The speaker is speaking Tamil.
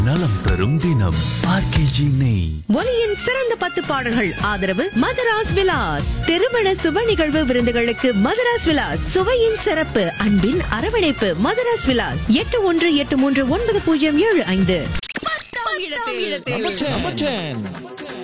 நலம் தரும் தினம் ஆர்கேஜி நெய். ஒலியின் சிறந்த 10 பாடல்கள் ஆதரவு மதராஸ் விலாஸ். திருமண சுப நிகழ்வு விருந்துகளுக்கு மதராஸ் விலாஸ். சுவையின் சிறப்பு, அன்பின் அரவணைப்பு. மதராஸ் விலாஸ் 81839075. Number 10.